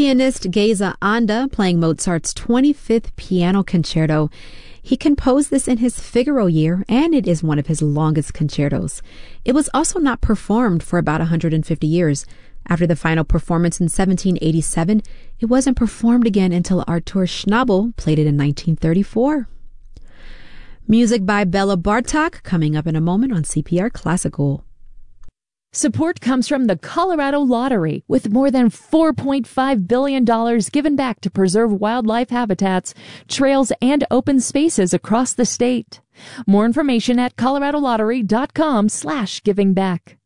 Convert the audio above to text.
pianist Geza Anda playing Mozart's 25th Piano Concerto. He composed this in his Figaro year, and it is one of his longest concertos. It was also not performed for about 150 years. After the final performance in 1787, it wasn't performed again until Artur Schnabel played it in 1934. Music by Bela Bartok coming up in a moment on CPR Classical. Support comes from the Colorado Lottery, with more than $4.5 billion given back to preserve wildlife habitats, trails, and open spaces across the state. More information at coloradolottery.com/givingback.